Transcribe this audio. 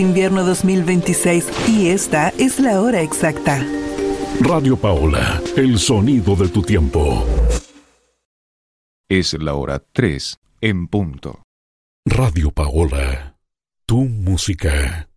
Invierno 2026 y esta es la hora exacta. Radio Paola, el sonido de tu tiempo. Es la hora 3 en punto. Radio Paola, tu música.